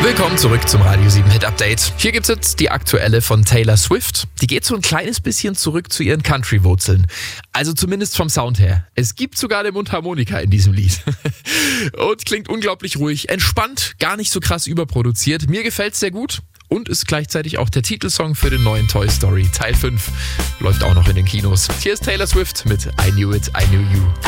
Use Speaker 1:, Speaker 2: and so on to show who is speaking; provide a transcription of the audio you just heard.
Speaker 1: Willkommen zurück zum Radio 7 Hit Update. Hier gibt's jetzt die aktuelle von Taylor Swift. Die geht so ein kleines bisschen zurück zu ihren Country-Wurzeln. Also zumindest vom Sound her. Es gibt sogar eine Mundharmonika in diesem Lied. Und klingt unglaublich ruhig, entspannt, gar nicht so krass überproduziert. Mir gefällt's sehr gut. Und ist gleichzeitig auch der Titelsong für den neuen Toy Story Teil 5. Läuft auch noch in den Kinos. Hier ist Taylor Swift mit I Knew It, I Knew You.